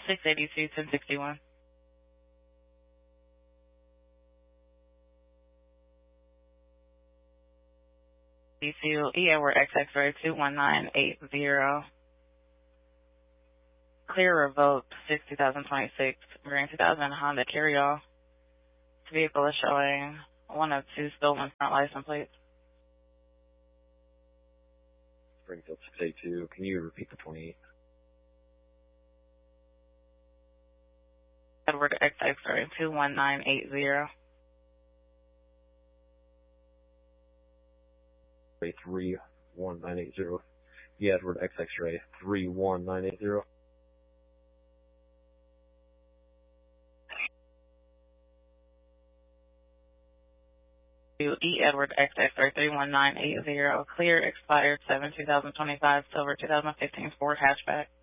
682-1061. DCU E Edward XX Ray 21980. Clear revoked 62026 Marine 2000 Honda Carryall. This vehicle is showing one of two stolen front license plates. Springfield 682. Can you repeat the 28? Edward XX Ray 21980. 31980. Yeah, Edward XX Ray 31980. E Edward XX Ray 31980. Clear expired 7/2025 silver 2015 Ford hatchback.